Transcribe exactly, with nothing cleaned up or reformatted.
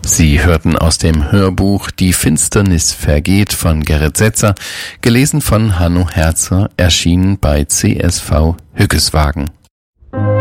Sie hörten aus dem Hörbuch Die Finsternis vergeht von Gerrit Setzer, gelesen von Hanno Herzer, erschienen bei C S V Hückeswagen.